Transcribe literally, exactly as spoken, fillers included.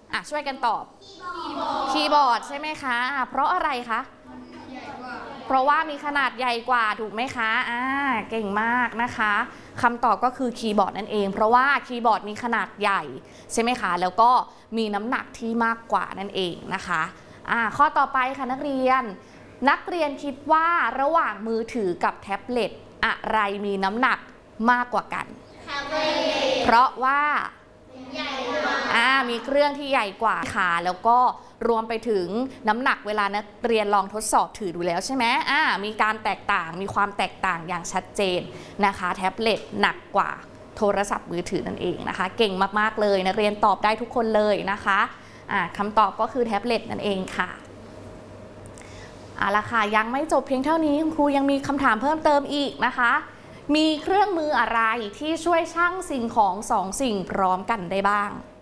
อ่ะช่วยกันตอบคีย์บอร์ดใช่ไหมคะเพราะอะไรคะเพราะว่ามีขนาดใหญ่กว่าถูกไหมคะอ่าเก่งมากนะคะคำตอบก็คือคีย์บอร์ดนั่นเองเพราะว่าคีย์บอร์ดมีขนาดใหญ่ใช่ไหมคะแล้วก็มีน้ำหนักที่มากกว่านั่นเองนะคะอ่าข้อต่อไปค่ะนักเรียนนักเรียนคิดว่าระหว่างมือถือกับแท็บเล็ตอะไรมีน้ำหนักมากกว่ากันเพราะว่าอ่ามีเครื่องที่ใหญ่กว่าค่ะแล้วก็รวมไปถึงน้ำหนักเวลานักเรียนลองทดสอบถือดูแล้วใช่ไหมอ่ามีการแตกต่างมีความแตกต่างอย่างชัดเจนนะคะแท็บเล็ตหนักกว่าโทรศัพท์มือถือนั่นเองนะคะเก่งมากๆเลยนักเรียนตอบได้ทุกคนเลยนะคะอ่าคำตอบก็คือแท็บเล็ตนั่นเองค่ะเอาละค่ะยังไม่จบเพียงเท่านี้คุณครูยังมีคำถามเพิ่มเติมอีกนะคะมีเครื่องมืออะไรที่ช่วยชั่งสิ่งของสองสิ่งพร้อมกันได้บ้าง